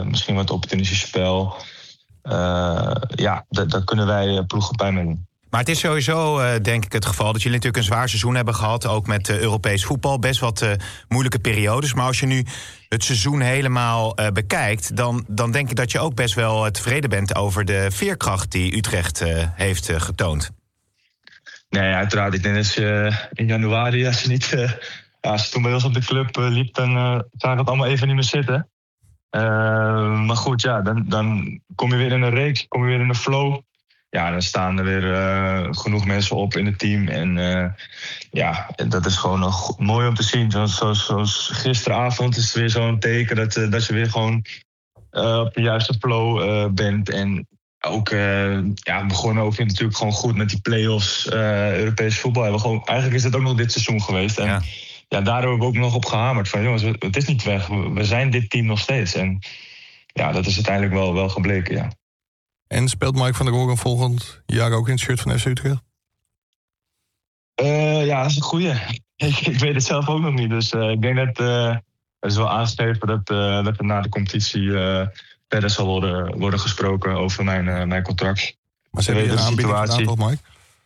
misschien wat opportunistisch spel. Daar kunnen wij ploegen bij mee doen. Maar het is sowieso, denk ik, het geval dat jullie natuurlijk een zwaar seizoen hebben gehad. Ook met Europees voetbal. Best wat moeilijke periodes. Maar als je nu het seizoen helemaal bekijkt, dan denk ik dat je ook best wel tevreden bent over de veerkracht die Utrecht heeft getoond. Nee, uiteraard. Ik denk dat je in januari, als je toen bij ons op de club liep, dan zou dat allemaal even niet meer zitten. Maar goed, ja, dan kom je weer in een reeks, kom je weer in een flow. Ja, dan staan er weer genoeg mensen op in het team. En dat is gewoon nog mooi om te zien. Zoals gisteravond is het weer zo'n teken dat je weer gewoon op de juiste flow bent. En ook begonnen ook natuurlijk gewoon goed met die play-offs, Europees voetbal. Eigenlijk is het ook nog dit seizoen geweest. En daar hebben we ook nog op gehamerd. Van jongens, het is niet weg. We zijn dit team nog steeds. En ja, dat is uiteindelijk wel gebleken, ja. En speelt Mike van der Hoorn volgend jaar ook in het shirt van FC Utrecht? Dat is een goeie. Ik weet het zelf ook nog niet. Dus ik denk dat het is wel aangegeven dat er na de competitie verder zal worden gesproken over mijn contract. Maar ze hebben een aanbieding gedaan, toch, Mike?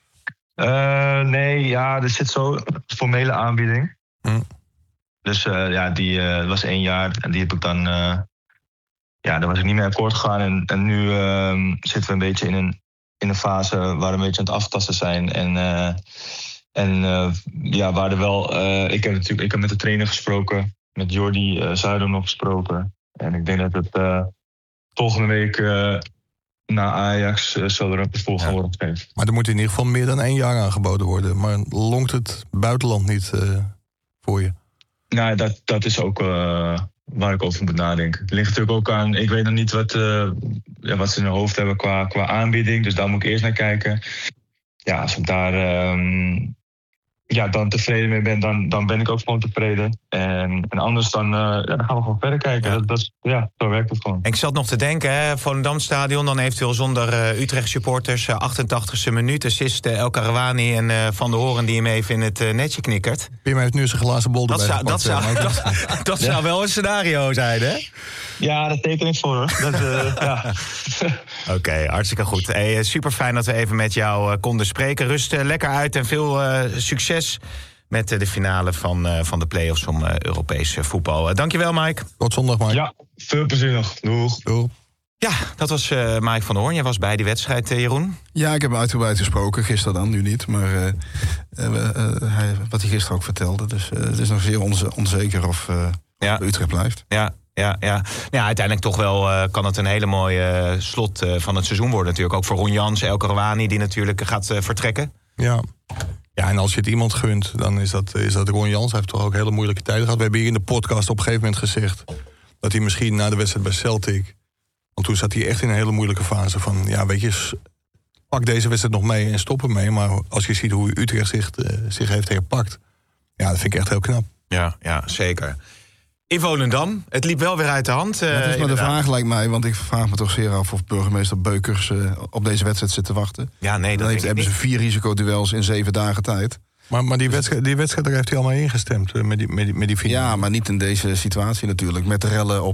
Nee, er zit zo een formele aanbieding. Dus die was 1 jaar en die heb ik dan... daar was ik niet mee akkoord gegaan. En nu zitten we een beetje in een fase waar we een beetje aan het aftasten zijn. Waar er wel... Ik heb met de trainer gesproken. Met Jordi Zuidam nog gesproken. En ik denk dat het volgende week na Ajax zal er een vervolg worden gegeven. Maar er moet in ieder geval meer dan 1 jaar aangeboden worden. Maar longt het buitenland niet voor je? Nou, dat is ook... waar ik over moet nadenken. Het ligt natuurlijk ook aan... Ik weet nog niet wat ze in hun hoofd hebben qua aanbieding. Dus daar moet ik eerst naar kijken. Ja, als ik daar dan tevreden mee ben, dan ben ik ook gewoon tevreden. En anders dan gaan we gewoon verder kijken. Ja. Zo werkt het gewoon. En ik zat nog te denken, Volendamstadion, dan eventueel zonder Utrecht supporters. 88e minuut, assist El Karawani en Van der Hoorn die hem even in het netje knikkert. Pim heeft nu zijn glazen bol erbij. Dat zou wel een scenario zijn, hè? Ja, daar teken ik voor, hoor. Oké, hartstikke goed. Hey, super fijn dat we even met jou konden spreken. Rust lekker uit en veel succes met de finale van de play-offs om Europees voetbal. Dankjewel, Mike. Tot zondag, Mike. Ja, veel plezier nog. Doeg. Ja, dat was Mike van der Hoorn. Jij was bij die wedstrijd, Jeroen? Ja, ik heb hem uitgebreid gesproken. Gisteren dan, nu niet. Maar wat hij gisteren ook vertelde. Dus het is nog zeer onzeker of Utrecht blijft. Ja, uiteindelijk toch wel kan het een hele mooie slot van het seizoen worden natuurlijk. Ook voor Ron Jans, El Karawani die natuurlijk gaat vertrekken. Ja, en als je het iemand gunt, dan is dat Ron Jans. Hij heeft toch ook hele moeilijke tijden gehad. We hebben hier in de podcast op een gegeven moment gezegd dat hij misschien na de wedstrijd bij Celtic... Want toen zat hij echt in een hele moeilijke fase van... pak deze wedstrijd nog mee en stop ermee. Maar als je ziet hoe Utrecht zich heeft herpakt... Ja, dat vind ik echt heel knap. Ja, zeker. In Volendam, het liep wel weer uit de hand. Dat is maar de vraag, lijkt mij. Want ik vraag me toch zeer af of burgemeester Beukers op deze wedstrijd zit te wachten. Ja, nee, dat hebben ze 4 risicoduels in 7 dagen tijd. Maar die wedstrijd, daar heeft hij allemaal ingestemd met die finale. Ja, maar niet in deze situatie natuurlijk. Met de rellen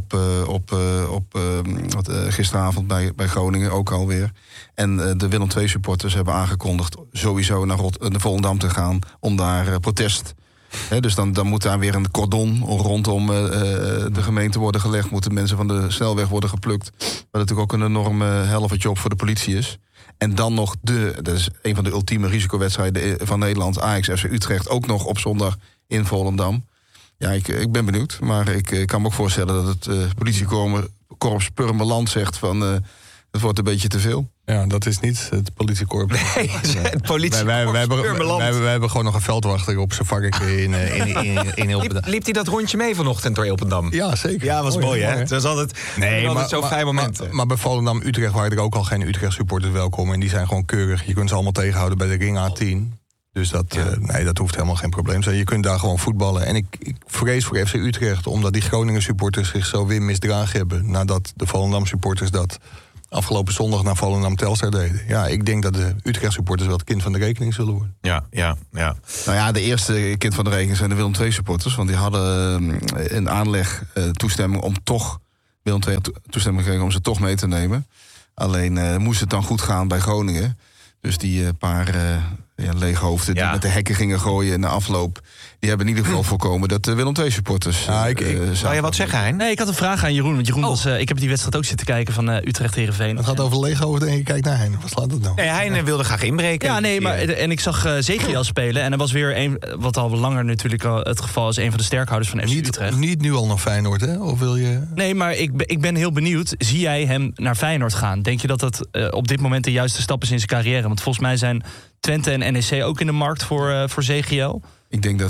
gisteravond bij Groningen ook alweer. En de Willem II supporters hebben aangekondigd sowieso naar Volendam te gaan om daar protest. Dus dan moet daar weer een cordon rondom de gemeente worden gelegd. Moeten mensen van de snelweg worden geplukt. Wat natuurlijk ook een enorme helvertje op voor de politie is. En dan nog dat is een van de ultieme risicowedstrijden van Nederland, Ajax FC Utrecht, ook nog op zondag in Volendam. Ja, ik ben benieuwd, maar ik kan me ook voorstellen dat het politiekorps Purmerland zegt van het wordt een beetje te veel. Ja, dat is niet het politiekorps. Nee, het politiekorps Purmerland. Wij hebben gewoon nog een veldwachter op zijn varken in Ilpendam. Liep hij dat rondje mee vanochtend door Ilpendam? Ja, zeker. Ja, was mooi, hè? Het was altijd zo'n fijn moment. Maar bij Volendam-Utrecht waren er ook al geen Utrecht-supporters welkom. En die zijn gewoon keurig. Je kunt ze allemaal tegenhouden bij de Ring A10. Dus dat hoeft helemaal geen probleem te zijn. Je kunt daar gewoon voetballen. En ik vrees voor FC Utrecht, omdat die Groningen-supporters zich zo weer misdragen hebben, nadat de Volendam-supporters dat afgelopen zondag naar Volendam Telstar deden. Ja, ik denk dat de Utrecht-supporters wel het kind van de rekening zullen worden. Ja. Nou ja, de eerste kind van de rekening zijn de Willem II-supporters. Want die hadden in aanleg toestemming om toch Willem II had toestemming gekregen om ze toch mee te nemen. Alleen moest het dan goed gaan bij Groningen. Dus die paar leeghoofden die met de hekken gingen gooien in de afloop... die hebben in ieder geval voorkomen dat de Willem II supporters... Zou je wat zeggen, Hein? Nee, ik had een vraag aan Jeroen. Want Jeroen ik heb die wedstrijd ook zitten kijken van Utrecht-Heerenveen. Het gaat over leeghoofden en je kijkt naar Hein. Wat slaat dat nou? Nee, Hein wilde graag inbreken. Ja, nee, maar en ik zag Zegiel spelen. En er was weer wat al langer natuurlijk al het geval is... een van de sterkhouders van FC Utrecht. Niet nu al nog Feyenoord, hè? Of wil je... Nee, maar ik ben heel benieuwd. Zie jij hem naar Feyenoord gaan? Denk je dat dat op dit moment de juiste stap is in zijn carrière? Want volgens mij zijn Twente en NEC ook in de markt voor Zegiel. Ik denk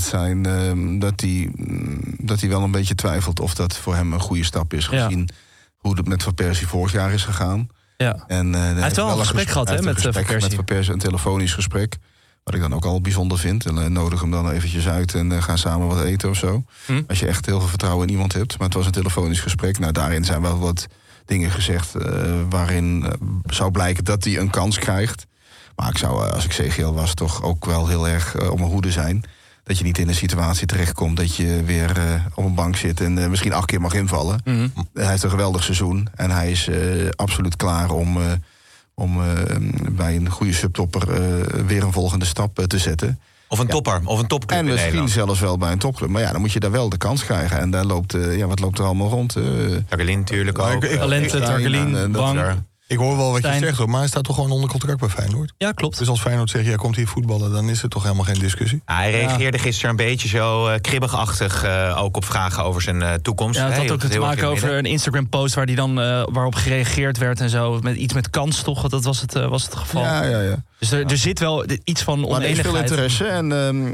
dat hij wel een beetje twijfelt of dat voor hem een goede stap is. Gezien hoe het met Van Persie vorig jaar is gegaan. Ja. En, hij heeft wel een gesprek gehad met Van Persie. Met Van Persie, een telefonisch gesprek. Wat ik dan ook al bijzonder vind. En nodig hem dan eventjes uit en gaan samen wat eten of zo. Als je echt heel veel vertrouwen in iemand hebt. Maar het was een telefonisch gesprek. Nou, daarin zijn wel wat dingen gezegd waarin zou blijken dat hij een kans krijgt. Maar ik zou, als ik CGL was, toch ook wel heel erg op mijn hoede zijn. Dat je niet in een situatie terechtkomt dat je weer op een bank zit en misschien 8 keer mag invallen. Hij heeft een geweldig seizoen en hij is absoluut klaar om bij een goede subtopper weer een volgende stap te zetten. Of een topper, of een topclub. En misschien zelfs wel bij een topclub. Maar ja, dan moet je daar wel de kans krijgen. En daar loopt, wat loopt er allemaal rond? Targelin natuurlijk ook. Talenten, Targelin, Bang. Ik hoor wel wat je zegt, hoor, maar hij staat toch gewoon onder contract bij Feyenoord? Ja, klopt. Dus als Feyenoord zegt, komt hier voetballen, dan is er toch helemaal geen discussie? Ja, hij reageerde gisteren een beetje zo kribbigachtig ook op vragen over zijn toekomst. Ja, het had ook te maken over een Instagram-post waar die dan waarop gereageerd werd en zo. Met iets met kans, toch? Dat was het geval. Ja. Dus er zit wel iets van oneenigheid. Er is veel interesse en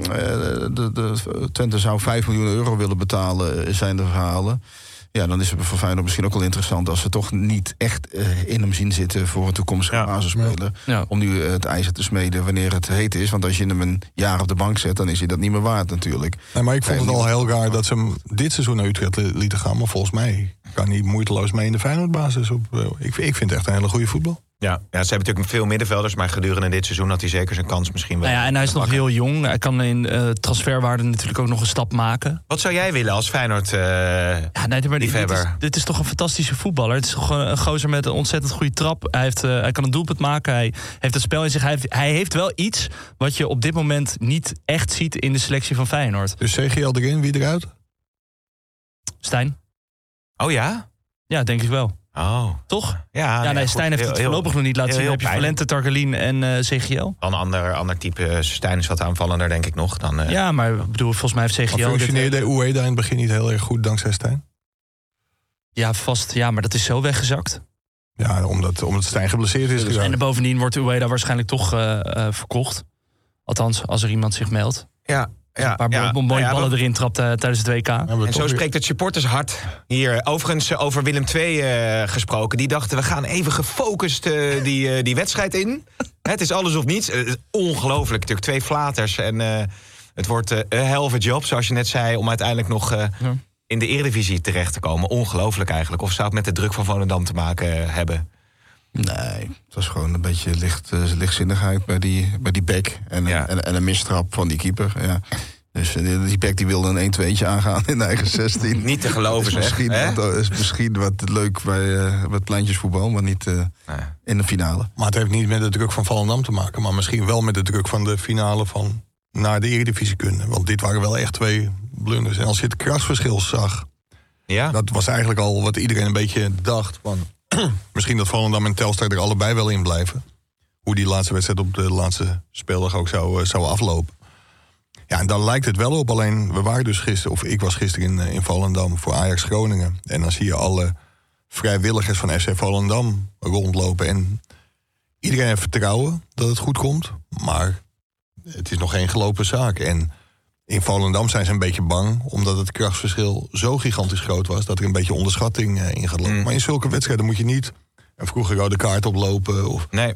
de Twente zou 5 miljoen euro willen betalen, zijn de verhalen. Ja, dan is het voor Feyenoord misschien ook wel interessant als ze toch niet echt in hem zien zitten voor een toekomstige basisspeler. Ja. Om nu het ijzer te smeden wanneer het heet is. Want als je hem een jaar op de bank zet, dan is hij dat niet meer waard natuurlijk. Nee, maar ik vond het al heel raar dat ze hem dit seizoen naar Utrecht lieten gaan. Maar volgens mij kan hij moeiteloos mee in de Feyenoordbasis. Ik vind het echt een hele goede voetbal. Ja, ze hebben natuurlijk veel middenvelders, maar gedurende dit seizoen had hij zeker zijn kans misschien wel. En hij is nog heel jong. Hij kan in transferwaarde natuurlijk ook nog een stap maken. Wat zou jij willen als Feyenoord liefhebber? Dit is toch een fantastische voetballer. Het is toch een gozer met een ontzettend goede trap. Hij kan een doelpunt maken. Hij heeft het spel in zich. Hij heeft wel iets wat je op dit moment niet echt ziet in de selectie van Feyenoord. Dus CGL erin, wie eruit? Stijn. Oh ja? Ja, denk ik wel. Oh. Toch? Ja, nee, Stijn heeft het voorlopig nog niet laten zien. Dan heb je Valente, Targelin en CGL. Een ander type. Stijn is wat aanvallender, denk ik nog. Dan, Ja, maar ik bedoel, volgens mij heeft CGL... Maar functioneerde Ueda in het begin niet heel erg goed dankzij Stijn? Ja, vast. Ja, maar dat is zo weggezakt. Ja, omdat Stijn geblesseerd is geraakt. En bovendien wordt Ueda waarschijnlijk toch verkocht. Althans, als er iemand zich meldt. Ja. Een paar mooie ballen erin trapt tijdens het WK. En zo spreekt het supportershart hier. Overigens over Willem II gesproken. Die dachten, we gaan even gefocust die wedstrijd in. Het is alles of niets. Het is ongelooflijk natuurlijk. 2 flaters. En het wordt een hell of a job, zoals je net zei, om uiteindelijk nog in de Eredivisie terecht te komen. Ongelooflijk eigenlijk. Of zou het met de druk van Volendam te maken hebben? Nee, het was gewoon een beetje lichtzinnigheid bij die back. En een mistrap van die keeper. Ja. Dus die back die wilde een 1-2'tje aangaan in de eigen 16. Niet te geloven, zeg. Is misschien wat leuk bij wat pleintjesvoetbal, maar niet in de finale. Maar het heeft niet met de druk van Volendam te maken. Maar misschien wel met de druk van de finale van naar de Eredivisie kunnen. Want dit waren wel echt 2 blunders. En als je het krachtsverschil zag, dat was eigenlijk al wat iedereen een beetje dacht van... Misschien dat Volendam en Telstar er allebei wel in blijven. Hoe die laatste wedstrijd op de laatste speeldag ook zou aflopen. Ja, en daar lijkt het wel op. Alleen, we waren dus ik was gisteren in Volendam voor Ajax Groningen. En dan zie je alle vrijwilligers van FC Volendam rondlopen. En iedereen heeft vertrouwen dat het goed komt. Maar het is nog geen gelopen zaak. En in Volendam zijn ze een beetje bang, omdat het krachtsverschil zo gigantisch groot was, dat er een beetje onderschatting in gaat lopen. Maar in zulke wedstrijden moet je niet een vroege rode kaart oplopen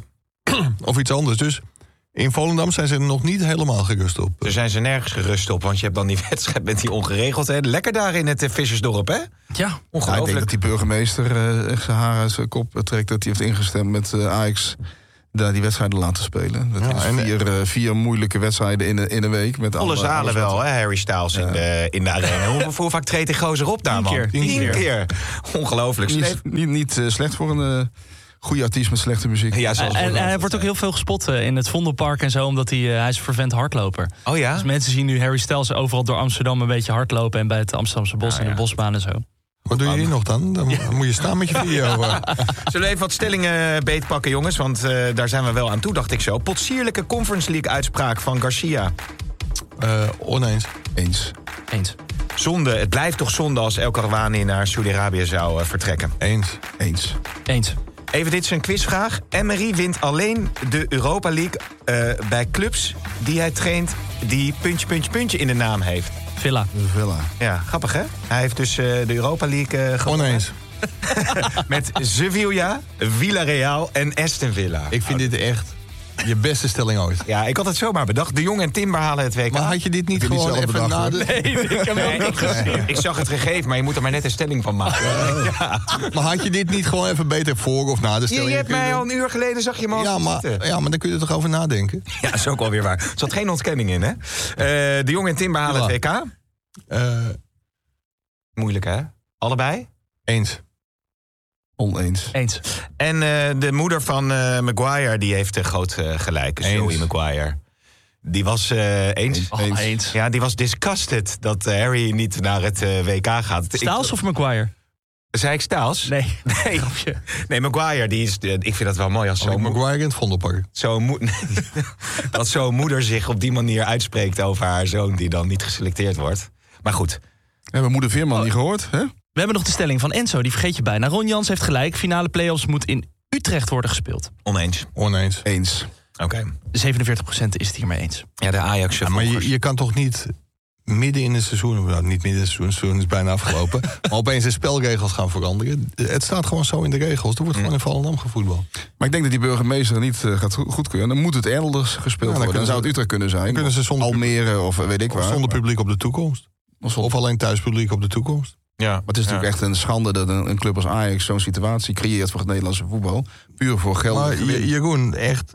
of iets anders. Dus in Volendam zijn ze nog niet helemaal gerust op. Daar zijn ze nergens gerust op, want je hebt dan die wedstrijd met die ongeregeldheden. Lekker daar in het Vissersdorp, hè? Ja, ongelooflijk. Ik denk dat die burgemeester echt zijn haar uit zijn kop trekt, dat hij heeft ingestemd met Ajax daar die wedstrijden laten spelen. Dat is 4 moeilijke wedstrijden in een week. Met volle zalen wel, hè, Harry Styles in de arena. Hoe vaak treedt die gozer op daar, man? 10 keer. Ongelooflijk. Niet slecht voor een goede artiest met slechte muziek. Ja, en hij wordt ook heel veel gespot in het Vondelpark en zo, omdat hij is een vervent hardloper. Oh ja? Dus mensen zien nu Harry Styles overal door Amsterdam een beetje hardlopen en bij het Amsterdamse bos en de bosbaan en zo. Wat doe je hier nog dan? Dan moet je staan met je video. Zullen we even wat stellingen beetpakken, jongens? Want daar zijn we wel aan toe, dacht ik zo. Potsierlijke Conference League uitspraak van Garcia. Oneens. Eens. Zonde, het blijft toch zonde als El Karouani naar Saudi-Arabië zou vertrekken. Eens. Even, dit is een quizvraag. Emery wint alleen de Europa League bij clubs die hij traint die ... in de naam heeft. Villa. Ja, grappig hè? Hij heeft dus de Europa League gewonnen. Oneens. Met Sevilla, Villarreal en Aston Villa. Ik vind dit echt je beste stelling ooit. Ja, ik had het zomaar bedacht. De Jong en Timber halen het WK. Maar had je dit niet gewoon even na de... Nee, ik heb hem ook nog gezien. Ik zag het gegeven, maar je moet er maar net een stelling van maken. Ja. Maar had je dit niet gewoon even beter voor of na de stelling? Je hebt mij al een uur geleden, zag je me al zitten. Ja, maar dan kun je er toch over nadenken? Ja, dat is ook alweer waar. Er zat geen ontkenning in, hè? De Jong en Timber halen het WK. Moeilijk, hè? Allebei? Eens. Oneens. Eens. En de moeder van Maguire, die heeft groot gelijk. Zoe Maguire. Die was eens. Eens. Ja, die was disgusted dat Harry niet naar het WK gaat. Styles of Maguire? Zei ik Styles? Nee. Nee, Maguire, die is... ik vind dat wel mooi als zo'n... Maguire in het Vondelpark. Dat zo'n moeder zich op die manier uitspreekt over haar zoon die dan niet geselecteerd wordt. Maar goed. Hebben we moeder Veerman niet gehoord, hè? We hebben nog de stelling van Enzo, die vergeet je bijna. Ron Jans heeft gelijk, finale play-offs moet in Utrecht worden gespeeld. Oneens. Eens. Oké. 47% is het hiermee eens. Ja, de Ajax. Ja, maar je kan toch niet midden in het seizoen... Nou, niet midden in het seizoen is bijna afgelopen... maar opeens de spelregels gaan veranderen. Het staat gewoon zo in de regels. Er wordt gewoon in Volendam gevoetbald. Maar ik denk dat die burgemeester niet gaat goedkeuren. Dan moet het elders gespeeld worden. Dan zou het Utrecht kunnen zijn. Dan kunnen ze zonder Almere of weet ik waar. Zonder publiek op de toekomst. Of alleen thuispubliek op de toekomst. Ja. Maar het is natuurlijk echt een schande dat een club als Ajax zo'n situatie creëert voor het Nederlandse voetbal. Puur voor geld. Maar Jeroen, echt,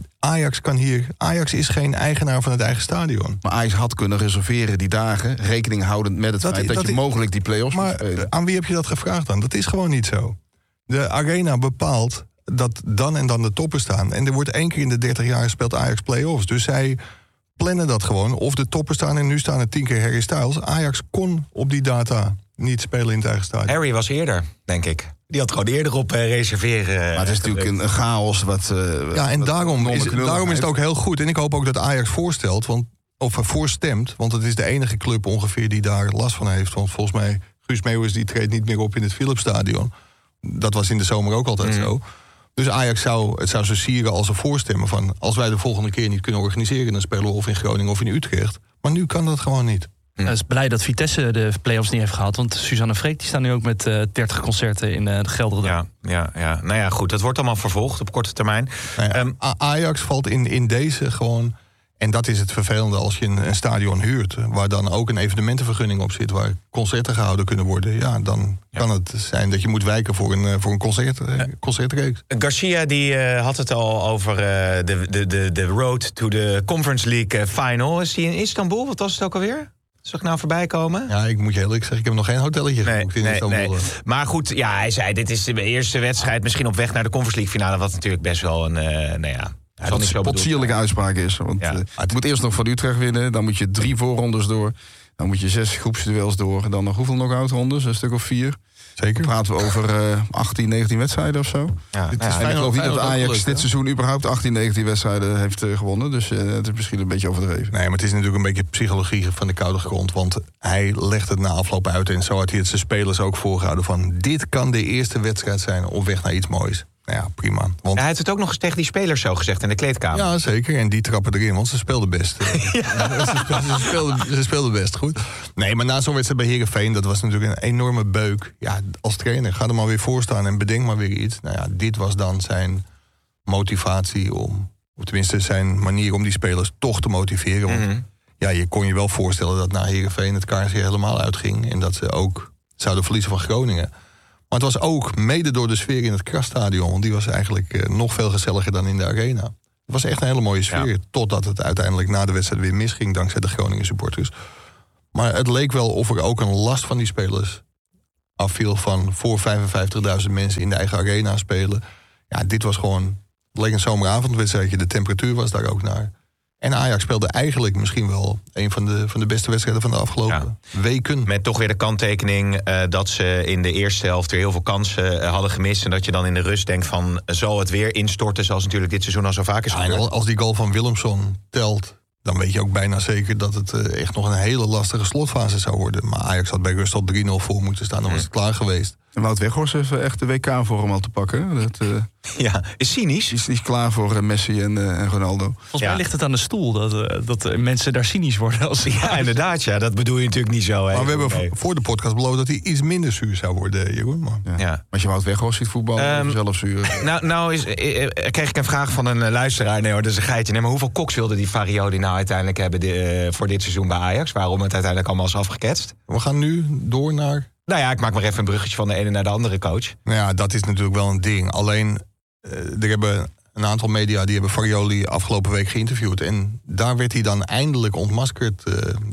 Ajax is geen eigenaar van het eigen stadion. Maar Ajax had kunnen reserveren die dagen, rekening houdend met het feit dat je mogelijk die play-offs moet spelen. Maar aan wie heb je dat gevraagd dan? Dat is gewoon niet zo. De arena bepaalt dat dan en dan de toppen staan. En er wordt 1 keer in de 30 jaar gespeeld Ajax play-offs. Dus zij plannen dat gewoon. Of de toppen staan en nu staan er 10 keer Harry Styles. Ajax kon op die data niet spelen in het eigen stadion. Harry was eerder, denk ik. Die had gewoon eerder op reserveren. Maar het is natuurlijk een chaos. En daarom is het ook heel goed. En ik hoop ook dat Ajax voorstemt. Want het is de enige club ongeveer die daar last van heeft. Want volgens mij, Guus Meeuwis die treedt niet meer op in het Philipsstadion. Dat was in de zomer ook altijd zo. Dus Ajax zou zo sieren als ze voorstemmen van... als wij de volgende keer niet kunnen organiseren... dan spelen we of in Groningen of in Utrecht. Maar nu kan dat gewoon niet. Ik is blij dat Vitesse de play-offs niet heeft gehaald. Want Suzanne Freek die staan nu ook met 30 concerten in de Gelderdoom. Ja. Nou ja, goed. Dat wordt allemaal vervolgd op korte termijn. Ajax valt in deze gewoon... En dat is het vervelende als je een stadion huurt... waar dan ook een evenementenvergunning op zit... waar concerten gehouden kunnen worden. Ja, dan kan het zijn dat je moet wijken voor een concertreeks. Garcia die had het al over de road to the Conference League final. Is die in Istanbul? Wat was het ook alweer? Zag ik nou voorbij komen? Ja, ik moet je eerlijk zeggen, ik heb nog geen hotelletje geboekt in Istanbul. Nee. Maar goed, ja, hij zei, dit is de eerste wedstrijd... misschien op weg naar de Conference League finale... wat natuurlijk best wel een... dat het een potsierlijke uitspraak is. Want het moet eerst nog van Utrecht winnen. Dan moet je 3 voorrondes door. Dan moet je 6 groepsduels door. En dan nog hoeveel knock-out rondes? Een stuk of 4. Zeker. Dan praten we over 18, 19 wedstrijden of zo. Ja, ik geloof niet dat Ajax dit seizoen überhaupt 18, 19 wedstrijden heeft gewonnen. Dus het is misschien een beetje overdreven. Nee, maar het is natuurlijk een beetje psychologie van de koude grond. Want hij legt het na afloop uit. En zo had hij het zijn spelers ook voorgehouden van... dit kan de eerste wedstrijd zijn op weg naar iets moois. Nou ja, prima. Want... Hij heeft het ook nog eens tegen die spelers zo gezegd in de kleedkamer. Ja, zeker. En die trappen erin, want ze speelden best. Ze speelden best goed. Nee, maar na zo'n wedstrijd bij Heerenveen... dat was natuurlijk een enorme beuk. Ja, als trainer, ga er maar weer voor staan en bedenk maar weer iets. Nou ja, dit was dan zijn motivatie om... of tenminste zijn manier om die spelers toch te motiveren. Want ja, je kon je wel voorstellen dat na Heerenveen... het kaarsje helemaal uitging... en dat ze ook zouden verliezen van Groningen... Maar het was ook mede door de sfeer in het Krasstadion. Want die was eigenlijk nog veel gezelliger dan in de arena. Het was echt een hele mooie sfeer. Ja. Totdat het uiteindelijk na de wedstrijd weer misging. Dankzij de Groningen supporters. Maar het leek wel of er ook een last van die spelers afviel. Van voor 55.000 mensen in de eigen arena spelen. Ja, dit was gewoon... Het leek een zomeravondwedstrijdje. De temperatuur was daar ook naar. En Ajax speelde eigenlijk misschien wel een van de beste wedstrijden van de afgelopen weken. Met toch weer de kanttekening dat ze in de eerste helft weer heel veel kansen hadden gemist. En dat je dan in de rust denkt van, zal het weer instorten zoals natuurlijk dit seizoen al zo vaak is gebeurd. En als die goal van Willemson telt, dan weet je ook bijna zeker dat het echt nog een hele lastige slotfase zou worden. Maar Ajax had bij rust al 3-0 voor moeten staan, dan was het klaar geweest. En Wout Weghorst heeft echt de WK voor hem al te pakken. Dat, ja, is cynisch. Die is klaar voor Messi en Ronaldo. Volgens mij ligt het aan de stoel dat mensen daar cynisch worden. Ja, inderdaad. Ja, dat bedoel je natuurlijk niet zo. Hè. Maar we hebben voor de podcast beloofd dat hij iets minder zuur zou worden, Jeroen. Maar. Ja. Maar als je Wout Weghorst ziet voetballen, zelf zuur. Kreeg ik een vraag van een luisteraar. Nee hoor, dat is een geitje. Nee, maar hoeveel koks wilde die Farioli nou uiteindelijk hebben voor dit seizoen bij Ajax? Waarom het uiteindelijk allemaal is afgeketst? We gaan nu door naar... Nou ja, ik maak maar even een bruggetje van de ene naar de andere coach. Nou ja, dat is natuurlijk wel een ding. Alleen, er hebben een aantal media die hebben Farioli afgelopen week geïnterviewd. En daar werd hij dan eindelijk ontmaskerd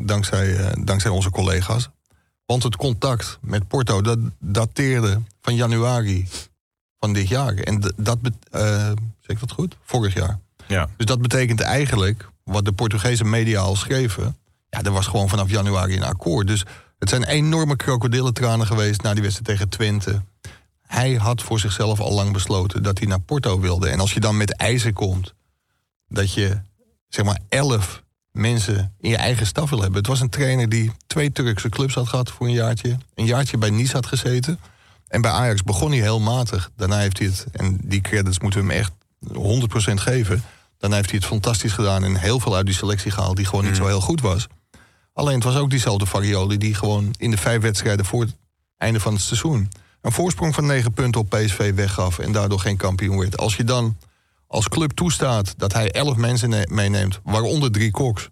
dankzij onze collega's. Want het contact met Porto, dat dateerde van januari van dit jaar. En zeg ik dat goed? Vorig jaar. Ja. Dus dat betekent eigenlijk, wat de Portugese media al schreven... ja, er was gewoon vanaf januari een akkoord. Dus het zijn enorme krokodillentranen geweest na die wedstrijd tegen Twente. Hij had voor zichzelf al lang besloten dat hij naar Porto wilde. En als je dan met eisen komt dat je, zeg maar, 11 mensen in je eigen staf wil hebben. Het was een trainer die 2 Turkse clubs had gehad voor een jaartje. Een jaartje bij Nice had gezeten. En bij Ajax begon hij heel matig. Daarna heeft hij het, en die credits moeten we hem echt 100% geven. Daarna heeft hij het fantastisch gedaan en heel veel uit die selectie gehaald die gewoon niet zo heel goed was. Alleen het was ook diezelfde Farioli die gewoon in de 5 wedstrijden voor het einde van het seizoen een voorsprong van 9 punten op PSV weggaf en daardoor geen kampioen werd. Als je dan als club toestaat dat hij 11 mensen meeneemt, waaronder 3 koks,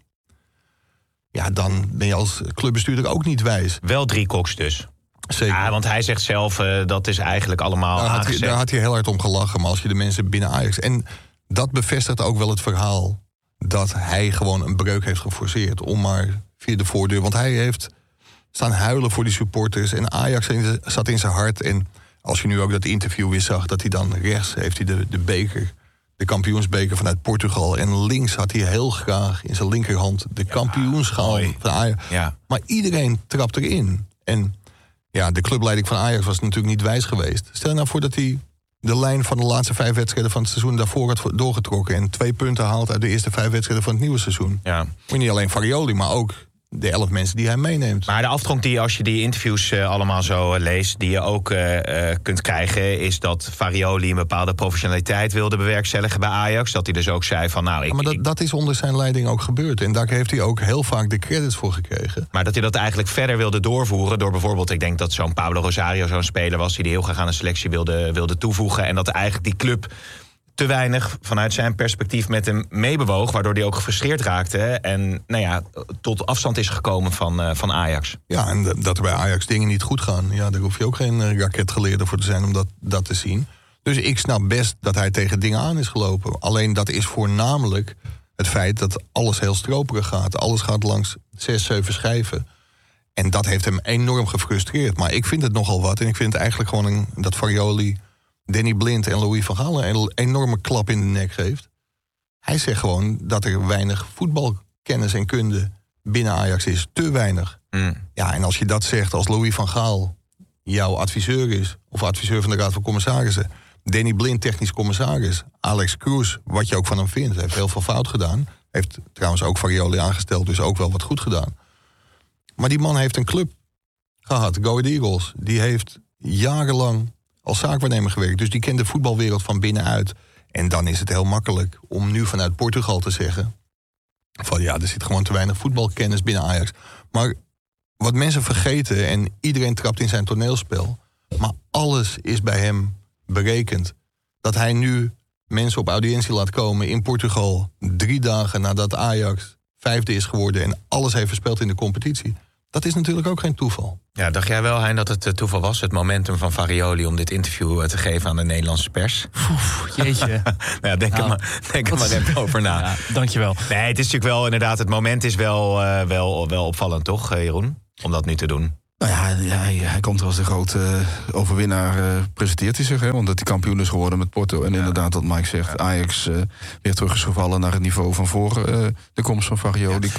ja, dan ben je als clubbestuurder ook niet wijs. Wel 3 koks dus. Zeker. Ja, want hij zegt zelf, dat is eigenlijk allemaal aangezet. Daar had hij heel hard om gelachen, maar als je de mensen binnen Ajax... En dat bevestigt ook wel het verhaal dat hij gewoon een breuk heeft geforceerd om maar via de voordeur. Want hij heeft staan huilen voor die supporters en Ajax zat in zijn hart. En als je nu ook dat interview weer zag, dat hij dan rechts heeft hij de beker, de kampioensbeker vanuit Portugal. En links had hij heel graag in zijn linkerhand de kampioenschaal van Ajax. Ja. Maar iedereen trapt erin. En ja, de clubleiding van Ajax was natuurlijk niet wijs geweest. Stel je nou voor dat hij de lijn van de laatste 5 wedstrijden van het seizoen daarvoor had doorgetrokken en 2 punten haalt uit de eerste 5 wedstrijden van het nieuwe seizoen. Ja. Maar niet alleen Farioli, maar ook de 11 mensen die hij meeneemt. Maar de aftronk die, als je die interviews allemaal zo leest, die je ook kunt krijgen, is dat Farioli een bepaalde professionaliteit wilde bewerkstelligen bij Ajax. Dat hij dus ook zei van nou... dat is onder zijn leiding ook gebeurd. En daar heeft hij ook heel vaak de credits voor gekregen. Maar dat hij dat eigenlijk verder wilde doorvoeren door bijvoorbeeld, ik denk dat zo'n Pablo Rosario zo'n speler was die heel graag aan een selectie wilde toevoegen. En dat eigenlijk die club te weinig vanuit zijn perspectief met hem meebewoog, waardoor hij ook gefrustreerd raakte en tot afstand is gekomen van Ajax. Ja, en dat er bij Ajax dingen niet goed gaan, ja, daar hoef je ook geen raketgeleerde voor te zijn om dat te zien. Dus ik snap best dat hij tegen dingen aan is gelopen. Alleen dat is voornamelijk het feit dat alles heel stroperig gaat. Alles gaat langs 6, 7 schijven. En dat heeft hem enorm gefrustreerd. Maar ik vind het nogal wat. En ik vind het eigenlijk gewoon dat Farioli Danny Blind en Louis van Gaal een enorme klap in de nek geeft. Hij zegt gewoon dat er weinig voetbalkennis en kunde binnen Ajax is. Te weinig. Ja, en als je dat zegt als Louis van Gaal jouw adviseur is, of adviseur van de Raad van Commissarissen, Danny Blind technisch commissaris, Alex Kroes, wat je ook van hem vindt, heeft heel veel fout gedaan. Heeft trouwens ook Farioli aangesteld, dus ook wel wat goed gedaan. Maar die man heeft een club gehad, Go Ahead Eagles. Die heeft jarenlang als zaakwaarnemer gewerkt. Dus die kent de voetbalwereld van binnenuit. En dan is het heel makkelijk om nu vanuit Portugal te zeggen van ja, er zit gewoon te weinig voetbalkennis binnen Ajax. Maar wat mensen vergeten, en iedereen trapt in zijn toneelspel, maar alles is bij hem berekend. Dat hij nu mensen op audiëntie laat komen in Portugal 3 dagen nadat Ajax 5e is geworden en alles heeft verspeeld in de competitie. Dat is natuurlijk ook geen toeval. Ja, dacht jij wel, Hein, dat het toeval was, het momentum van Farioli om dit interview te geven aan de Nederlandse pers? Jeetje. Denk er maar even over na. Ja, dankjewel. Nee, het is natuurlijk wel inderdaad, het moment is wel opvallend, toch, Jeroen? Om dat nu te doen. Nou ja, hij komt er als de grote overwinnaar, presenteert hij zich. Hè? Want dat hij kampioen is geworden met Porto. En inderdaad, wat Mike zegt, Ajax weer terug is gevallen naar het niveau van voor de komst van Farioli.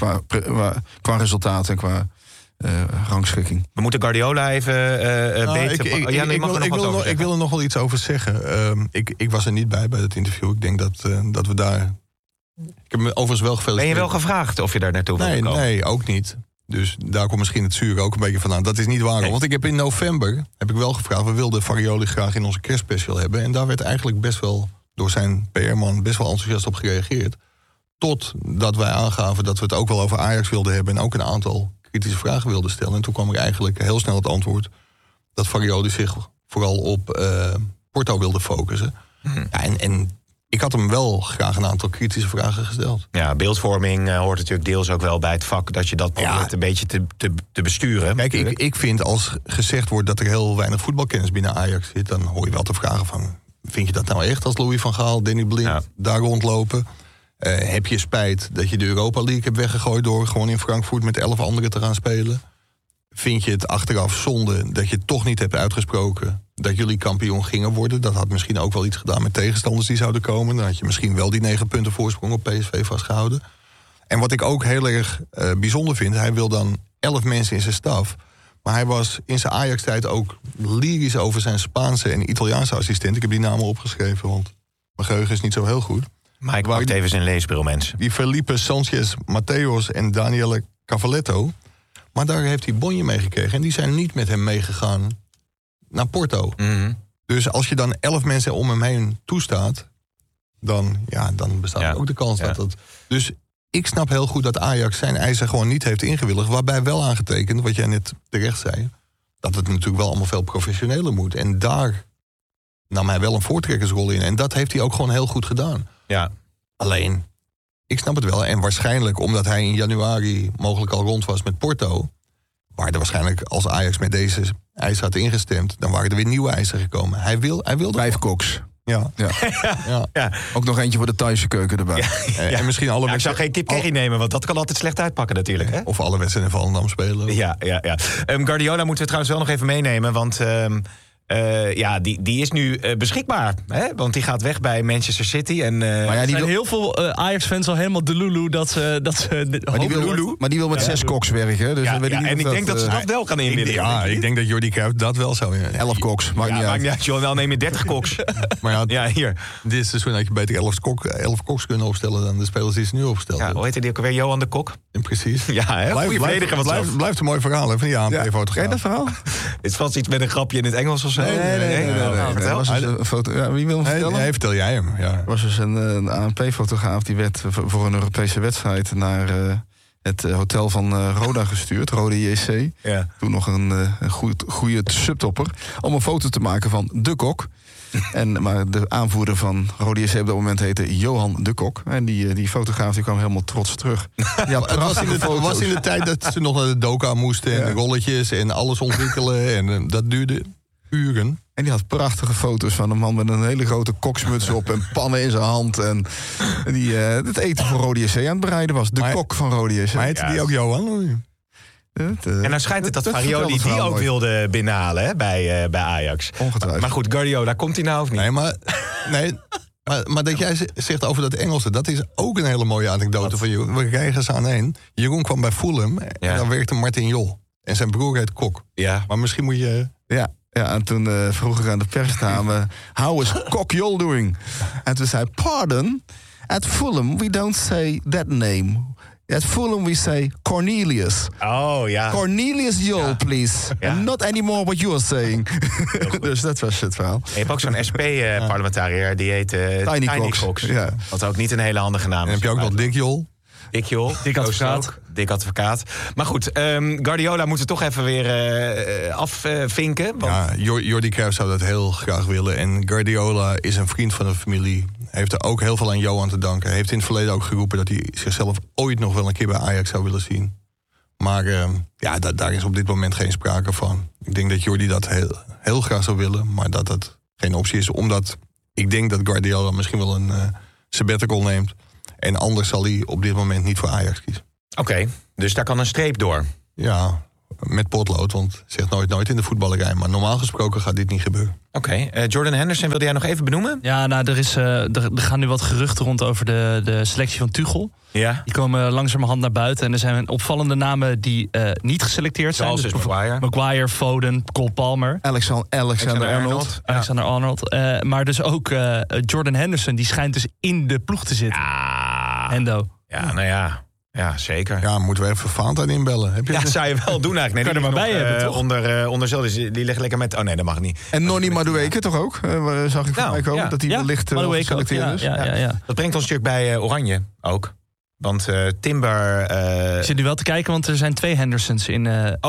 Qua resultaat en qua rangschikking. We moeten Guardiola even beter... Ik wil er nog wel iets over zeggen. Ik was er niet bij het interview. Ik denk dat we daar... Ik heb me overigens wel gefeliciteerd. Ben je wel gevraagd of je daar naartoe wil komen? Nee, ook niet. Dus daar komt misschien het zuur ook een beetje vandaan. Dat is niet waar. Nee. Want ik heb in november wel gevraagd... we wilden Farioli graag in onze kerstspecial hebben. En daar werd eigenlijk best wel door zijn PR-man... best wel enthousiast op gereageerd. Totdat wij aangaven dat we het ook wel over Ajax wilden hebben... en ook een aantal kritische vragen wilden stellen. En toen kwam er eigenlijk heel snel het antwoord... dat Farioli zich vooral op Porto wilde focussen. Ja, en ik had hem wel graag een aantal kritische vragen gesteld. Ja, beeldvorming hoort natuurlijk deels ook wel bij het vak... dat je dat probeert een beetje te besturen. Kijk, ik vind als gezegd wordt dat er heel weinig voetbalkennis binnen Ajax zit... dan hoor je wel te vragen van... vind je dat nou echt als Louis van Gaal, Danny Blind daar rondlopen? Heb je spijt dat je de Europa League hebt weggegooid... door gewoon in Frankfurt met 11 anderen te gaan spelen? Vind je het achteraf zonde dat je toch niet hebt uitgesproken... dat jullie kampioen gingen worden? Dat had misschien ook wel iets gedaan met tegenstanders die zouden komen. Dan had je misschien wel die 9 punten voorsprong op PSV vastgehouden. En wat ik ook heel erg bijzonder vind... hij wil dan 11 mensen in zijn staf... maar hij was in zijn Ajax-tijd ook lyrisch over zijn Spaanse en Italiaanse assistent. Ik heb die namen opgeschreven, want mijn geheugen is niet zo heel goed. Maar ik pak even zijn leesbril, mensen. Die Felipe Sanchez Mateos en Daniele Cavaletto... maar daar heeft hij bonje mee gekregen. En die zijn niet met hem meegegaan naar Porto. Mm-hmm. Dus als je dan 11 mensen om hem heen toestaat... dan bestaat ook de kans dat dat... Dus ik snap heel goed dat Ajax zijn eisen gewoon niet heeft ingewilligd... waarbij wel aangetekend, wat jij net terecht zei... dat het natuurlijk wel allemaal veel professioneler moet. En daar nam hij wel een voortrekkersrol in. En dat heeft hij ook gewoon heel goed gedaan. Ja. Alleen... ik snap het wel. En waarschijnlijk omdat hij in januari mogelijk al rond was met Porto... waren er waarschijnlijk, als Ajax met deze eisen had ingestemd... dan waren er weer nieuwe eisen gekomen. Hij wilde 5 koks. Ja. Ook nog eentje voor de Thaise keuken erbij. En misschien alle ik zou geen kip curry nemen, want dat kan altijd slecht uitpakken natuurlijk. Hè? Of alle wedstrijden in Volendam spelen. Ja. Guardiola moeten we trouwens wel nog even meenemen, want... die is nu beschikbaar. Hè? Want die gaat weg bij Manchester City. En, maar die zijn heel veel Ajax-fans al helemaal de Lulu dat ze maar die wil met 6 koks werken. Dus en ik denk dat ze dat wel kan inwinnen. Ik denk dat Jordi Cruijff dat wel zou. 11 koks, maakt niet uit. Wel neem je 30 koks. Maar hier. Dit seizoen had je beter 11 koks kunnen opstellen... dan de spelers die ze nu opstellen. Ja, hoe heet die ook alweer? Johan de Kok? Precies. Ja, blijft een mooi verhaal, hè, van die ANP-fotograaf. Ken je dat verhaal? Het is vast iets met een grapje in het Engels of zo. Nee. Was dus een foto, wie wil hem vertellen? Nee, vertel jij hem. Ja. Was dus een ANP-fotograaf die werd voor een Europese wedstrijd naar het hotel van Roda gestuurd, Roda JC. Ja. Toen nog een goede subtopper, om een foto te maken van de Kok. Maar de aanvoerder van Roda JC op dat moment heette Johan de Kok. En die fotograaf die kwam helemaal trots terug. Ja, het was in de tijd dat ze nog naar de doka moesten en rolletjes en alles ontwikkelen. En dat duurde uren. En die had prachtige foto's van een man met een hele grote koksmuts op en pannen in zijn hand. En die het eten voor Roda JC aan het bereiden was. De kok van Roda JC. Maar heette die ook Johan? En nou schijnt het dat Farioli die ook wilde binnenhalen hè, bij Ajax. Ongetwijfeld. Maar goed, Guardiola, komt hij nou of niet? Maar dat jij zegt over dat Engelse... dat is ook een hele mooie anekdote van Jeroen. We krijgen ze aan één. Jeroen kwam bij Fulham en dan werkte Martin Jol. En zijn broer heet Kok. Ja. Maar misschien moet je... Ja, en toen vroeg ik aan de persdame... How is Kok Jol doing? En toen zei pardon, at Fulham we don't say that name... At Fulham we say Cornelius. Oh, ja. Cornelius Jol, please. Ja. And not anymore what you are saying. Dus dat was het verhaal. Je hebt ook zo'n SP-parlementariër, die heet Tiny Cox. Ja. Wat ook niet een hele handige naam is. En heb je ook nog Dick Jol? Dick Jol. Dik advocaat. Maar goed, Guardiola moet er toch even weer afvinken. Want... Ja, Jordi Cruijff zou dat heel graag willen. En Guardiola is een vriend van de familie. Heeft er ook heel veel aan Johan te danken. Heeft in het verleden ook geroepen dat hij zichzelf ooit nog wel een keer bij Ajax zou willen zien. Maar daar is op dit moment geen sprake van. Ik denk dat Jordi dat heel graag zou willen, maar dat dat geen optie is. Omdat ik denk dat Guardiola misschien wel een sabbatical neemt. En anders zal hij op dit moment niet voor Ajax kiezen. Oké, dus daar kan een streep door. Ja, met potlood, want zegt nooit in de voetballerij. Maar normaal gesproken gaat dit niet gebeuren. Oké, Jordan Henderson wilde jij nog even benoemen? Ja, nou, er gaan nu wat geruchten rond over de selectie van Tuchel. Ja. Die komen langzamerhand naar buiten. En er zijn opvallende namen die niet geselecteerd zijn. Zoals dus Maguire, Foden, Cole Palmer. Alexander Arnold. Maar dus ook Jordan Henderson, die schijnt dus in de ploeg te zitten. Hendo. Ja, nou ja. Ja, zeker. Ja, moeten we even Fanta inbellen. Heb je dat zou je wel doen eigenlijk. Nee, kan er maar bij hebben, toch? Onder zelf, dus die liggen lekker met... Oh nee, dat mag niet. En Noni Madueke toch ook? Zag ik voorbij komen. Ja. Dat hij wellicht geselecteerd is. Ja. Dat brengt ons natuurlijk bij Oranje ook. Want Timber... Ik zit nu wel te kijken, want er zijn 2 Hendersons in...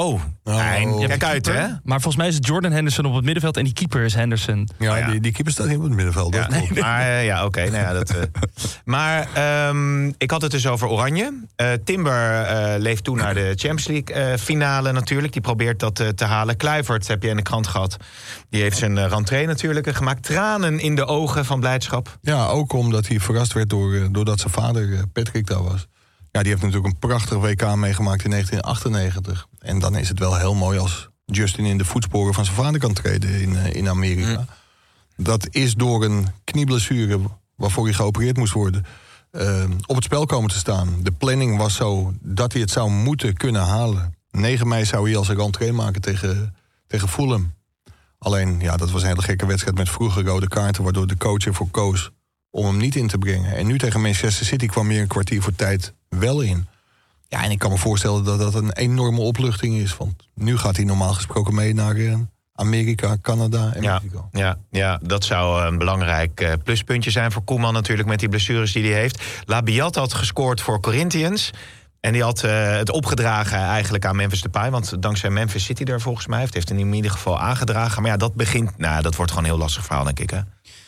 Kijk uit, hè? Maar volgens mij is het Jordan Henderson op het middenveld en die keeper is Henderson. Ja, die keeper staat niet op het middenveld. Ja, maar oké. Nou ja, maar ik had het dus over Oranje. Timber leeft toe naar de Champions League finale natuurlijk. Die probeert dat te halen. Kluivert heb je in de krant gehad. Die heeft zijn rentree natuurlijk gemaakt. Tranen in de ogen van blijdschap. Ja, ook omdat hij verrast werd doordat zijn vader Patrick daar was. Ja, die heeft natuurlijk een prachtig WK meegemaakt in 1998. En dan is het wel heel mooi als Justin in de voetsporen van zijn vader kan treden in Amerika. Dat is door een knieblessure waarvoor hij geopereerd moest worden op het spel komen te staan. De planning was zo dat hij het zou moeten kunnen halen. 9 mei zou hij als een rentree maken tegen Fulham. Alleen, ja, dat was een hele gekke wedstrijd met vroege rode kaarten, waardoor de coach ervoor koos om hem niet in te brengen. En nu tegen Manchester City kwam hij een kwartier voor tijd wel in. Ja, en ik kan me voorstellen dat dat een enorme opluchting is. Want nu gaat hij normaal gesproken mee naar Amerika, Canada en Mexico. Ja, dat zou een belangrijk pluspuntje zijn voor Koeman natuurlijk met die blessures die hij heeft. Labiat had gescoord voor Corinthians. En die had het opgedragen eigenlijk aan Memphis Depay. Want dankzij Memphis City er volgens mij heeft hij in ieder geval aangedragen. Maar ja, dat wordt gewoon een heel lastig verhaal, denk ik, hè?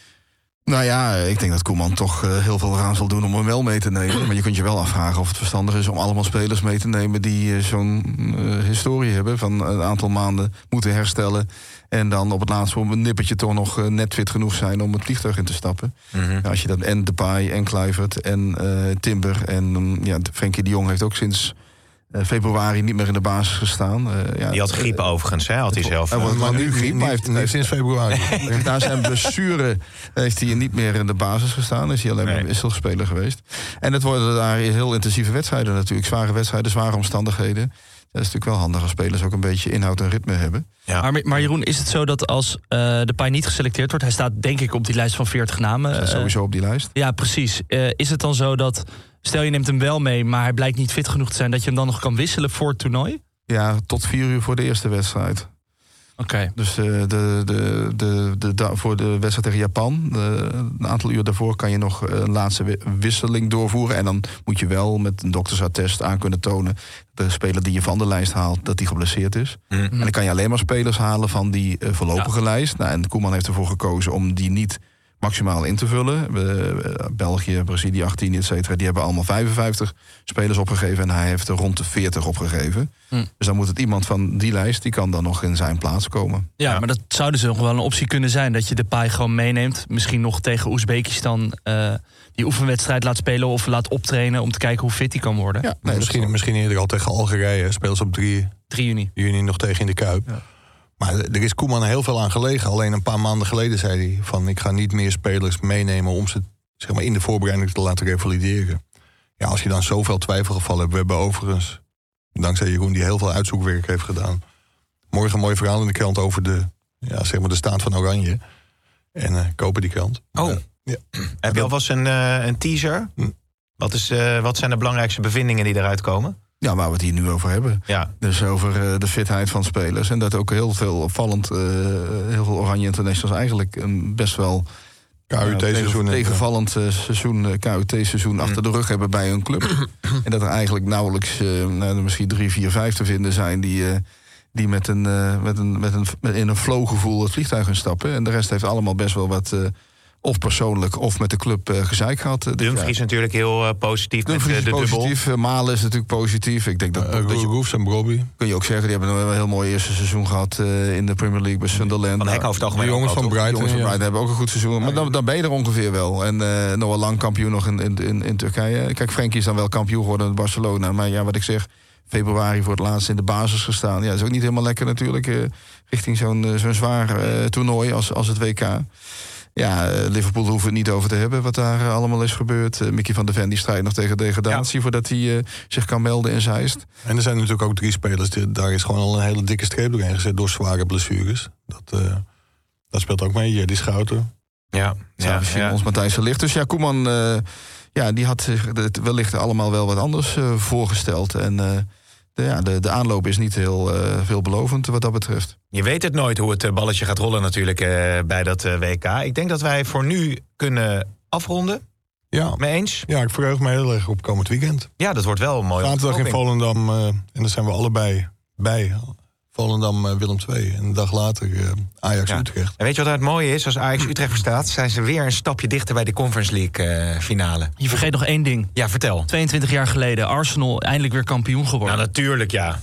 Nou ja, ik denk dat Koeman toch heel veel eraan zal doen om hem wel mee te nemen. Maar je kunt je wel afvragen of het verstandig is om allemaal spelers mee te nemen die zo'n historie hebben van een aantal maanden moeten herstellen. En dan op het laatste moment een nippertje toch nog net fit genoeg zijn om het vliegtuig in te stappen. Ja, als je dat en Depay en Kluivert en Timber en Frenkie de Jong heeft ook sinds februari niet meer in de basis gestaan. Die had griep overigens, hè? Had hij zelf. Maar nu griep, maar heeft sinds februari. Na zijn blessure heeft hij niet meer in de basis gestaan. Is hij alleen maar wisselspeler geweest. En het worden daar heel intensieve wedstrijden natuurlijk. Zware wedstrijden, zware omstandigheden. Dat is natuurlijk wel handig als spelers ook een beetje inhoud en ritme hebben. Ja. Maar Jeroen, is het zo dat als Depay niet geselecteerd wordt... hij staat denk ik op die lijst van 40 namen. Staat sowieso op die lijst. Ja, precies. Is het dan zo dat... Stel je neemt hem wel mee, maar hij blijkt niet fit genoeg te zijn... dat je hem dan nog kan wisselen voor het toernooi? Ja, tot 4 uur voor de eerste wedstrijd. Oké. Dus voor de wedstrijd tegen Japan... een aantal uur daarvoor kan je nog een laatste wisseling doorvoeren. En dan moet je wel met een doktersattest aan kunnen tonen... de speler die je van de lijst haalt, dat die geblesseerd is. En dan kan je alleen maar spelers halen van die voorlopige lijst. Nou, en Koeman heeft ervoor gekozen om die niet... maximaal in te vullen. België, Brazilië, Argentinië, et cetera, die hebben allemaal 55 spelers opgegeven... en hij heeft er rond de 40 opgegeven. Dus dan moet het iemand van die lijst... die kan dan nog in zijn plaats komen. Ja, maar dat zou dus nog wel een optie kunnen zijn... dat je Depay gewoon meeneemt. Misschien nog tegen Oezbekistan die oefenwedstrijd laat spelen... of laat optrainen om te kijken hoe fit hij kan worden. Ja, misschien eerder al tegen Algerije. Speelt ze op 3 juni nog tegen in de Kuip. Ja. Maar er is Koeman heel veel aan gelegen. Alleen een paar maanden geleden zei hij van... ik ga niet meer spelers meenemen om ze in de voorbereiding te laten revalideren. Ja, als je dan zoveel twijfelgevallen hebt... we hebben overigens, dankzij Jeroen die heel veel uitzoekwerk heeft gedaan... morgen een mooi verhaal in de krant over de staat van Oranje. En kopen die krant. Heb je alvast een teaser? Wat zijn de belangrijkste bevindingen die eruit komen? Ja, waar we het hier nu over hebben. Ja. Dus over de fitheid van spelers. En dat ook heel veel opvallend... heel veel Oranje Internationals eigenlijk een best wel... tegenvallend seizoen, KUT-seizoen achter de rug hebben bij hun club. En dat er eigenlijk nauwelijks misschien 3, 4, 5 te vinden zijn... die met in een flow-gevoel het vliegtuig instappen. En de rest heeft allemaal best wel of persoonlijk of met de club gezeik gehad. Dumfries natuurlijk heel positief met de positief. dubbel. Malen is natuurlijk positief. Ik denk dat Roefs en Robbie. kun je ook zeggen, die hebben een heel mooi eerste seizoen gehad in de Premier League bij Sunderland. Van Hek over het algemeen. De jongens van Brighton hebben ook een goed seizoen. Maar dan ben je er ongeveer wel. En Noah Lang kampioen nog in Turkije. Kijk, Frenkie is dan wel kampioen geworden in Barcelona. Maar ja, wat ik zeg, februari voor het laatst in de basis gestaan. Ja, dat is ook niet helemaal lekker natuurlijk. Richting zo'n zwaar toernooi als het WK. Ja, Liverpool hoeven het niet over te hebben wat daar allemaal is gebeurd. Mickey van der Ven die strijdt nog tegen degradatie voordat hij zich kan melden in Zeist. En er zijn natuurlijk ook 3 spelers. Daar is gewoon al een hele dikke streep doorheen gezet door zware blessures. Dat speelt ook mee. Jerdy Schouten. Ja. Ons Matthijs de Ligt. Dus ja, Koeman die had zich wellicht allemaal wel wat anders voorgesteld. En de aanloop is niet heel veelbelovend wat dat betreft. Je weet het nooit hoe het balletje gaat rollen natuurlijk bij dat WK. Ik denk dat wij voor nu kunnen afronden. Ja. Mee eens? Ja, ik verheug me heel erg op komend weekend. Ja, dat wordt wel mooi. Zaterdag in Volendam. En daar zijn we allebei bij. Volendam Willem II. En een dag later Ajax Utrecht. En weet je wat nou het mooie is? Als Ajax Utrecht verstaat, zijn ze weer een stapje dichter bij de Conference League finale. Je vergeet nog één ding. Ja, vertel. 22 jaar geleden, Arsenal eindelijk weer kampioen geworden. Nou, natuurlijk, ja.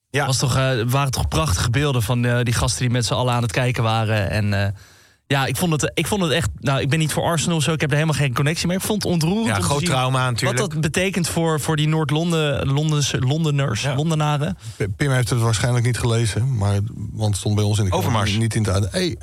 Waren toch prachtige beelden van die gasten die met z'n allen aan het kijken waren. En ik vond het echt... Nou, ik ben niet voor Arsenal zo, ik heb er helemaal geen connectie mee. Ik vond het ontroerend. Ja, om groot te zien trauma natuurlijk. wat dat betekent voor die Londeners, Londenaren. Pim heeft het waarschijnlijk niet gelezen, want het stond bij ons in de Overmars. Niet in het AD. Hey.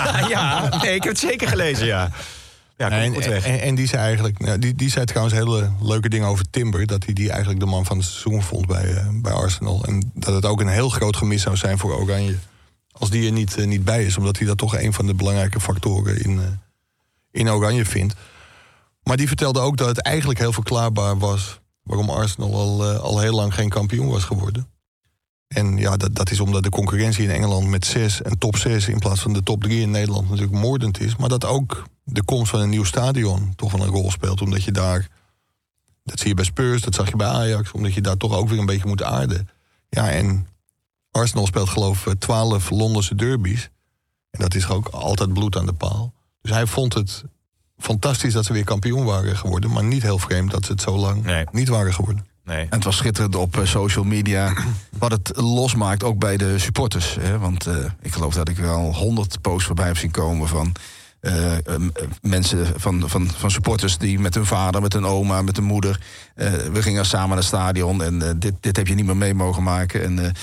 Nee, ik heb het zeker gelezen, ja. Ja, komt goed weg. En die zei eigenlijk, die zei trouwens hele leuke dingen over Timber, dat hij die eigenlijk de man van het seizoen vond bij Arsenal. En dat het ook een heel groot gemis zou zijn voor Oranje als die er niet bij is, omdat hij dat toch een van de belangrijke factoren in Oranje vindt. Maar die vertelde ook dat het eigenlijk heel verklaarbaar was waarom Arsenal al heel lang geen kampioen was geworden. En ja, dat is omdat de concurrentie in Engeland met 6 en top 6 in plaats van de top 3 in Nederland natuurlijk moordend is. Maar dat ook de komst van een nieuw stadion toch wel een rol speelt. Omdat je daar, dat zie je bij Spurs, dat zag je bij Ajax, omdat je daar toch ook weer een beetje moet aarden. Ja, en Arsenal speelt geloof ik 12 Londense derbies. En dat is ook altijd bloed aan de paal. Dus hij vond het fantastisch dat ze weer kampioen waren geworden, maar niet heel vreemd dat ze het zo lang niet waren geworden. Nee. En het was schitterend op social media wat het losmaakt, ook bij de supporters. Hè? Want ik geloof dat ik wel 100 posts voorbij heb zien komen van mensen, van supporters die met hun vader, met hun oma, met hun moeder. We gingen samen naar het stadion en dit heb je niet meer mee mogen maken. En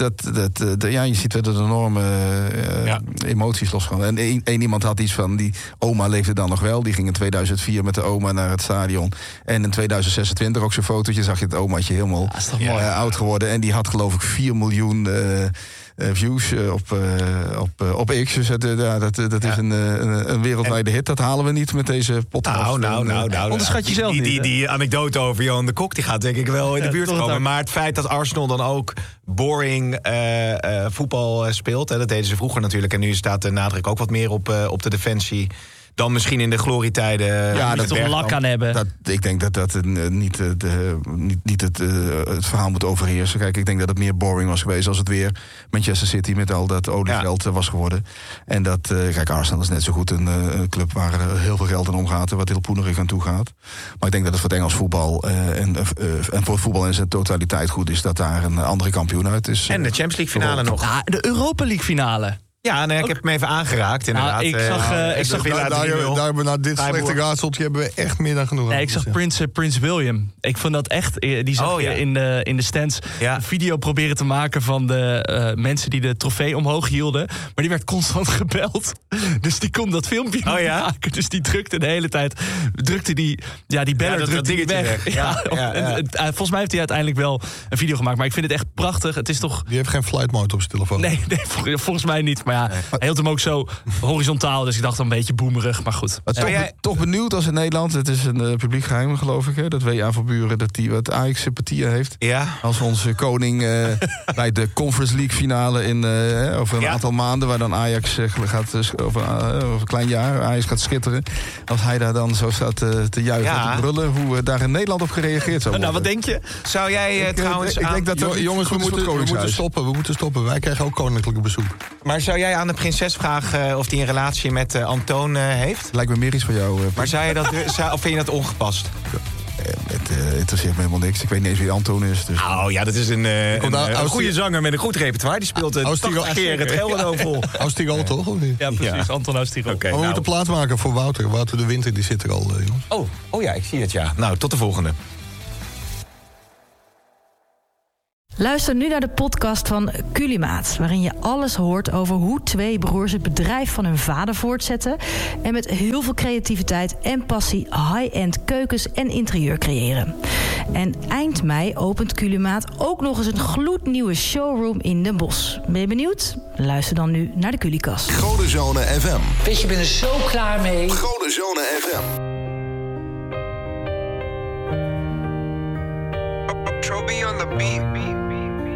je ziet dat er enorme emoties losgaan. En één iemand had iets van, die oma leefde dan nog wel. Die ging in 2004 met de oma naar het stadion. En in 2026 ook zo'n fotootje, zag je het omaatje helemaal oud geworden. En die had geloof ik 4 miljoen... views op X. Dus dat is een wereldwijde hit. Dat halen we niet met deze podcast. Nou. Onderschat je zelf niet. Die anekdote over Johan de Kok, die gaat denk ik wel in de buurt komen. Maar het feit dat Arsenal dan ook boring voetbal speelt, dat deden ze vroeger natuurlijk. En nu staat de nadruk ook wat meer op de defensie dan misschien in de glorietijden. Ja, dat toch een lak aan hebben. Ik denk dat niet het verhaal moet overheersen. Kijk, ik denk dat het meer boring was geweest als het weer Manchester City met al dat oliegeld was geworden. En kijk, Arsenal is net zo goed een club waar heel veel geld in omgaat en wat heel poenerig aan toe gaat. Maar ik denk dat het voor het Engels voetbal en voor het voetbal in zijn totaliteit goed is dat daar een andere kampioen uit is. En de Champions League finale nog. Ah, de Europa League finale. Ja, nee, ik heb hem even aangeraakt, inderdaad. Ik zag daar hebben we na dit slechte raadseltje hebben we echt meer dan genoeg. Nee, ik zag Prins William. Ik vond dat echt, die zag je in de stands een video proberen te maken van de mensen die de trofee omhoog hielden. Maar die werd constant gebeld. Dus die kon dat filmpje niet maken. Dus die drukte de hele tijd, die beller drukte die weg. Volgens mij heeft hij uiteindelijk wel een video gemaakt. Maar ik vind het echt prachtig. Het is toch... Die heeft geen flight mode op zijn telefoon. Nee, volgens mij niet. Maar hij hield hem ook zo horizontaal. Dus ik dacht een beetje boemerig, maar goed. Toch benieuwd als in Nederland. Het is een publiek geheim, geloof ik. Hè, dat WA van Buren, dat hij wat Ajax-sympathieën heeft. Ja. Als onze koning bij de Conference League finale over een aantal maanden, waar dan Ajax gaat over een klein jaar Ajax gaat schitteren. Als hij daar dan zo staat te juichen en te brullen, hoe daar in Nederland op gereageerd zou worden. Nou, wat denk je? Zou jij trouwens... Jongens, we moeten stoppen. We moeten stoppen. Wij krijgen ook koninklijke bezoek. Maar zou jij aan de prinses vragen of die een relatie met Antoon heeft? Lijkt me meer iets voor jou. Maar zou je dat, of vind je dat ongepast? Het interesseert me helemaal niks. Ik weet niet eens wie Antoon is. Dus... ja, dat is een goede zanger met een goed repertoire. Die speelt 80 keer het Gelderdoom vol. Aus Tirol, toch? Of niet? Ja, precies. Anton Aus Tirol. Maar we moeten plaats maken voor Wouter. Wouter de Winter, die zit er al, jongens. Oh ja, ik zie het, ja. Nou, tot de volgende. Luister nu naar de podcast van Culimaat, waarin je alles hoort over hoe 2 broers het bedrijf van hun vader voortzetten en met heel veel creativiteit en passie high-end keukens en interieur creëren. En eind mei opent Culimaat ook nog eens een gloednieuwe showroom in Den Bosch. Ben je benieuwd? Luister dan nu naar de Culikast. Groene Zone FM. Weet je, ik ben er zo klaar mee. Groene Zone FM. Trobi on the beat.